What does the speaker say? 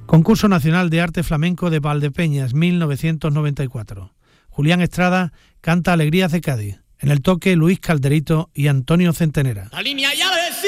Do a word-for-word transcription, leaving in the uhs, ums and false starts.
Concurso Nacional de Arte Flamenco de Valdepeñas, mil novecientos noventa y cuatro. Julián Estrada canta Alegrías de Cádiz. En el toque, Luis Calderito y Antonio Centenera. La línea ya.